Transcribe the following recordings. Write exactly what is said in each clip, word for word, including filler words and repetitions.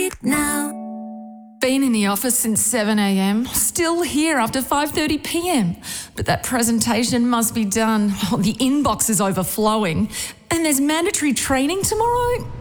now. Been in the office since seven a.m, still here after five thirty p.m. But that presentation must be done. Oh, the inbox is overflowing. And there's mandatory training tomorrow?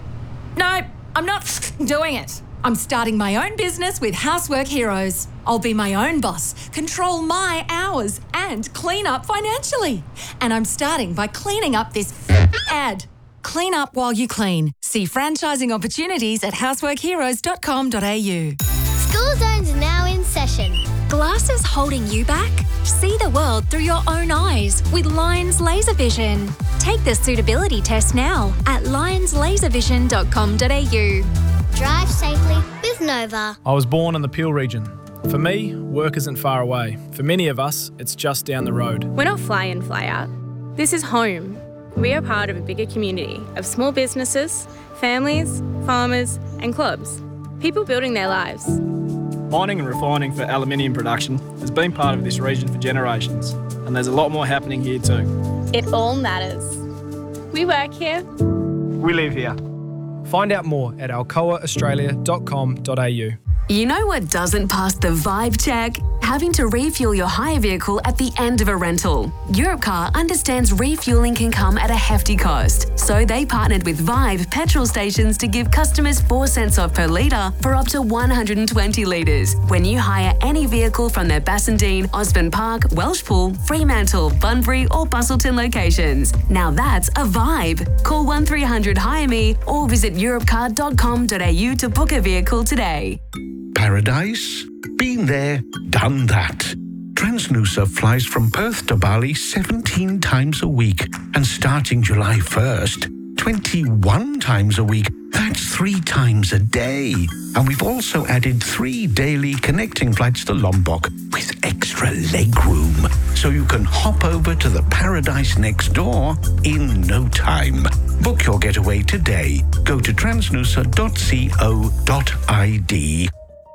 No, I'm not doing it. I'm starting my own business with Housework Heroes. I'll be my own boss, control my hours, and clean up financially. And I'm starting by cleaning up this ad. Clean up while you clean. See franchising opportunities at housework heroes dot com dot a u. School Zone's now in session. Glasses holding you back? See the world through your own eyes with Lions Laser Vision. Take the suitability test now at lions laser vision dot com dot a u. Drive safely with Nova. I was born in the Peel region. For me, work isn't far away. For many of us, it's just down the road. We're not fly in, fly out. This is home. We are part of a bigger community of small businesses, families, farmers and clubs. People building their lives. Mining and refining for aluminium production has been part of this region for generations, and there's a lot more happening here too. It all matters. We work here. We live here. Find out more at alcoa australia dot com dot a u. You know what doesn't pass the vibe check? Having to refuel your hire vehicle at the end of a rental. Europcar understands refueling can come at a hefty cost, so they partnered with Vibe petrol stations to give customers four cents off per litre for up to one hundred twenty litres when you hire any vehicle from their Bassendean, Osborne Park, Welshpool, Fremantle, Bunbury or Bustleton locations. Now that's a vibe. Call one three hundred hire me or visit europcar dot com dot a u to book a vehicle today. Paradise? Been there, done that. Transnusa flies from Perth to Bali seventeen times a week, and starting July first, twenty-one times a week. That's three times a day. And we've also added three daily connecting flights to Lombok with extra legroom, so you can hop over to the paradise next door in no time. Book your getaway today. Go to transnusa dot co dot i d.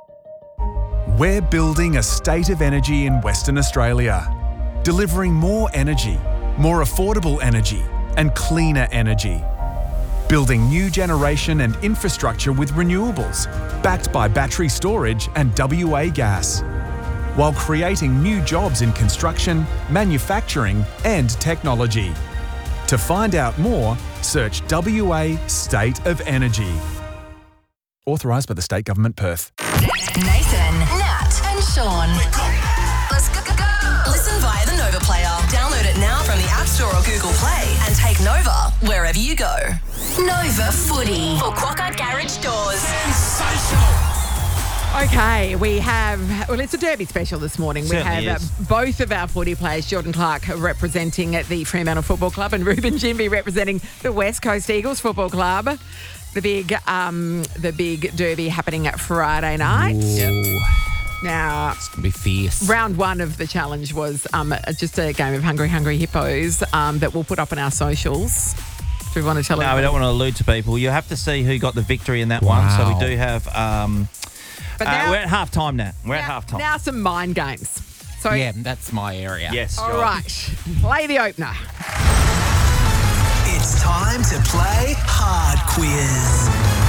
We're building a state of energy in Western Australia, delivering more energy, more affordable energy, and cleaner energy. Building new generation and infrastructure with renewables, backed by battery storage and W A gas, while creating new jobs in construction, manufacturing, and technology. To find out more, search W A State of Energy. Authorised by the State Government, Perth. Nathan, Nat, and Sean. Let's go, go, go. Listen via the Nova Player. Download it now from the App Store or Google Play and take Nova wherever you go. Nova Footy for Quokka Garage Doors. Sensational. Okay, we have, well, it's a derby special this morning. Certainly we have uh, both of our footy players, Jordan Clark representing the Fremantle Football Club and Ruben Jimby representing the West Coast Eagles Football Club. The big, um, the big derby happening at Friday night. Ooh. Now, it's gonna be fierce. Round one of the challenge was um, just a game of Hungry Hungry Hippos um, that we'll put up on our socials. Do we want to tell No, everyone? we don't want to allude to people. You have to see who got the victory in that Wow. one. So we do have. Um, But uh, now- we're at half time now. We're now, at half time. Now some mind games. So yeah, that's my area. Yes. all right, play the opener. It's time to play Hard Quiz.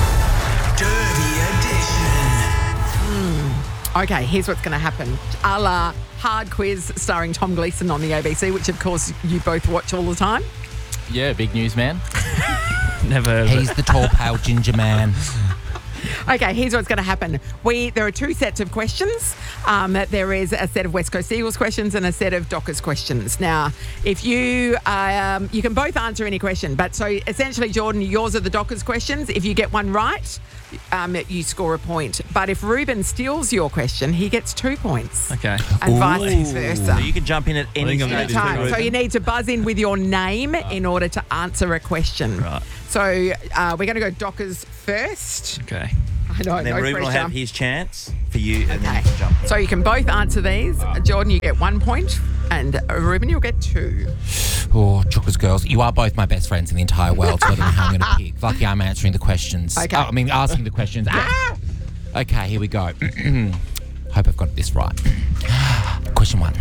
Derby edition. Hmm. Okay, here's what's going to happen. A la Hard Quiz starring Tom Gleeson on the A B C, which of course you both watch all the time. Yeah, big news man. Never heard of He's it. the tall, pale ginger man. Okay, here's what's going to happen. We There are two sets of questions. Um, there is a set of West Coast Eagles questions and a set of Dockers questions. Now, if you um, you can both answer any question, but so essentially, Jordan, yours are the Dockers questions. If you get one right, um, you score a point. But if Ruben steals your question, he gets two points. Okay. And vice versa. So you can jump in at any Any time. So you need to buzz in with your name in order to answer a question. Right. So uh, we're going to go Dockers first. Okay. I know, And then no Ruben will pressure. have his chance for you, and then you can jump in. So you can both answer these. Jordan, you get one point, and uh, Ruben, you'll get two. Oh, Chookers girls, you are both my best friends in the entire world, so I don't know how I'm going to pick. Lucky I'm answering the questions. Okay. Oh, I mean, asking the questions. Ah! Okay, here we go. Hope I've got this right. Question one.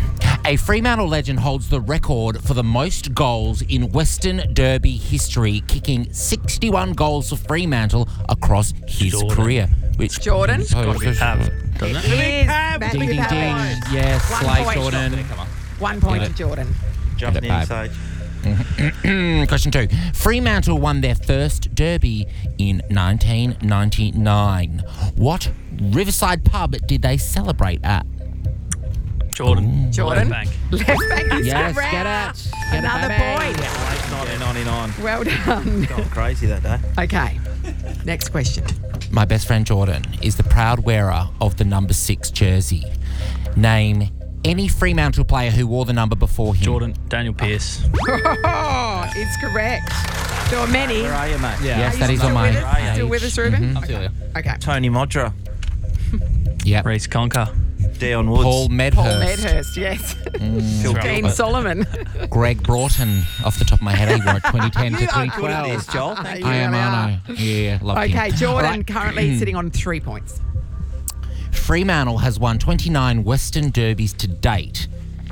A Fremantle legend holds the record for the most goals in Western Derby history, kicking sixty-one goals for Fremantle across his Jordan. career. Which Jordan? It's Gotta be Pav, doesn't it? It is Matthew Ding, ding, ding. Pav. Yes, One slay point. Jordan. One point Get to it. Jordan. Jumping Get it, in, babe. Sage. Question two. Fremantle won their first derby in nineteen ninety-nine. What Riverside pub did they celebrate at? Jordan. Jordan. Left bank. Left bank is Yes, correct. get it. Get it, Another baby. point. nineteen ninety-nine. Well done. Going crazy that day. Okay. Next question. My best friend Jordan is the proud wearer of the number six jersey. Name any Fremantle player who wore the number before him. Jordan. Daniel Pearce. Oh, it's correct. There are many. Where are you, mate? Yeah. Yes, Are that you is still on my with us? page. Still with us, Ruben? Mhm. I'm still here. Okay. Tony Modra. Yep. Reece Conker. Dion Woods. Paul Medhurst. Paul Medhurst, yes. Phil Dean Gilbert. Solomon. Greg Broughton, off the top of my head, he wore it twenty ten to You are twenty good at twelve. this, Joel. Thank I you. am, I know. Yeah, love him. Okay, Jordan All right. currently sitting on three points. Fremantle has won twenty-nine Western Derbies to date.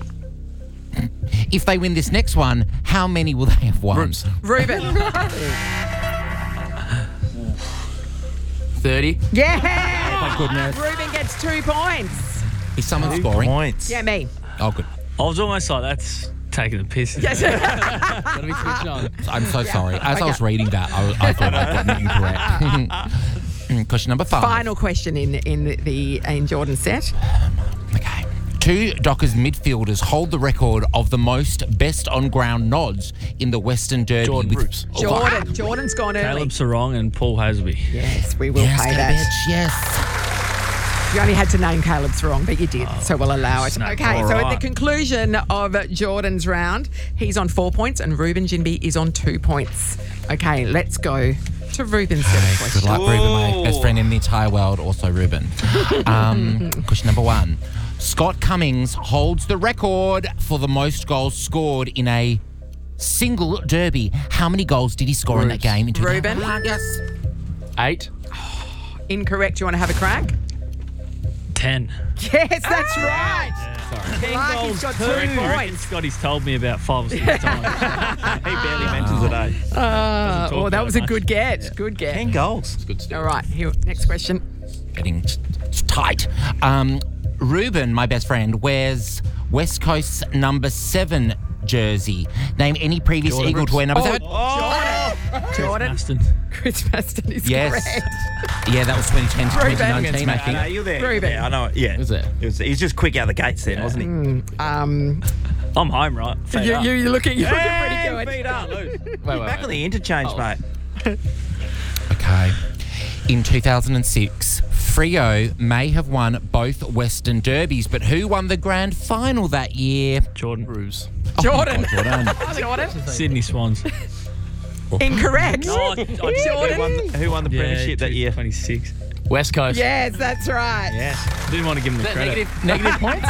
If they win this next one, how many will they have won? Ruben. thirty. Yeah! Oh, my goodness. Ruben gets two points. Is someone Two scoring? points. Yeah, me. Oh, good. I was almost like, that's taking the piss. Yes. Gotta be switched on. I'm so sorry. As I was reading that, I, I thought I'd gotten it incorrect. Question number five. Final question in in the in Jordan's set. Okay. Two Dockers midfielders hold the record of the most best on-ground nods in the Western Derby. Jordan with- Brooks. Oh, Jordan. Jordan's gone early. Caleb Sarong and Paul Hasby. Yes, we will Yes, pay get a that. bitch, yes. You only had to name Caleb's wrong, but you did, so we'll allow it. snap. Okay, All so at right. the conclusion of Jordan's round, he's on four points and Ruben Jinby is on two points. Okay, let's go to Ruben's set of Good questions. luck, Ruben, my best friend in the entire world, also Ruben. Um, question number one. Scott Cummings holds the record for the most goals scored in a single derby. How many goals did he score in that game? In Ruben? Yes. Eight. Incorrect. You want to have a crack? Ten. Yes, that's right. Sorry. Clarky's got two I reckon points. Scotty's told me about five or six times. He barely mentions it, eh? Uh, talk oh, that about was it a much. good get. Good get. Ten goals. Good stuff. All right, here, next question. Getting t- t- tight. Um, Ruben, my best friend, wears West Coast's number seven jersey. Name any previous Jordan Eagle to wear number Oh, seven. Jordan. Jordan. Aston. Chris Maston is Yes. correct. Yeah, that was twenty ten to Ruben. twenty nineteen, I No, no, think. you're there. Ruben. Yeah, I know. Yeah. Was it? It was, he was just quick out the gates then, wasn't he? Um, I'm home, right? Feet you, up. you, you're looking, you're Hey, looking pretty feet good. up, Lou. Wait, wait, Back wait. on the interchange, Oh. mate. Okay. In two thousand six, Freo may have won both Western Derbies, but who won the grand final that year? Jordan. Bruce. Jordan. Oh, Jordan. Jordan. Sydney Swans. Incorrect. Oh, I- I- Jordan. Who won, who won the Yeah, premiership that year? twenty-six. West Coast. Yes, that's right. Yes. Didn't want to give him the credit. Negative points?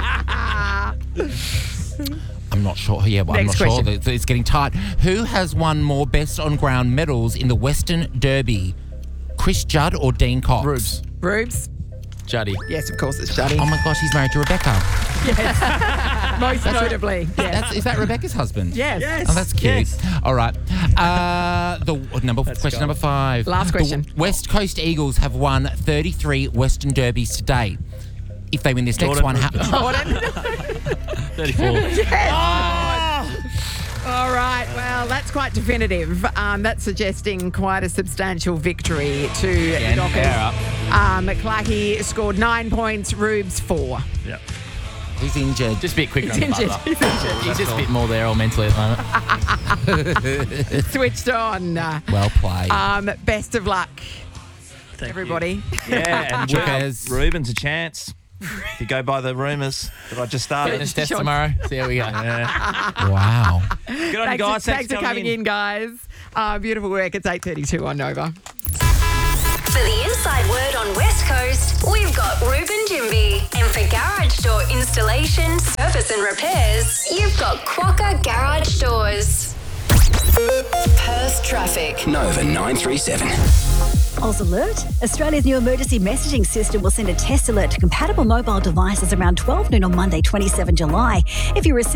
I'm not sure. Yeah, well, I'm not Next sure. question. It's it's getting tight. Who has won more best on ground medals in the Western Derby? Chris Judd or Dean Cox? Rubes. Rubes. Juddy. Yes, of course, it's Juddy. Oh my gosh, he's married to Rebecca. Most notably. Yes. That's, is that Rebecca's husband? Yes. Yes. Oh, that's cute. Yes. All right. Uh, the number question go. number five. Last The question. West Coast Eagles have won thirty-three Western Derbies to date. If they win this next Jordan. one, ha- Jordan. thirty-four. Yes. All right. Well, that's quite definitive. Um, that's suggesting quite a substantial victory to Again, the Dockers. fair up. Um, Clarkey scored nine points. Rubes four. Yep. He's injured. Just a bit quicker He's on the injured. butler. He's injured. He's just a bit more there all mentally at the moment. Switched on. Uh, Well played. Um, best of luck, Thank everybody. Yeah, and Cheers. uh, Ruben's a chance. If you go by the rumours that I just started. Fitness test tomorrow. See how we go. Yeah. Wow. Good on you Thanks, guys. thanks for coming in, guys. Uh, beautiful work. It's eight thirty-two on Nova. For the inside word on West Coast, we've got Ruben Jimby. And for garage door installations, service and repairs, you've got Quokka Garage Doors. Perth traffic. Nova nine three seven. Oz Alert. Australia's new emergency messaging system will send a test alert to compatible mobile devices around twelve noon on Monday, twenty-seventh of July. If you receive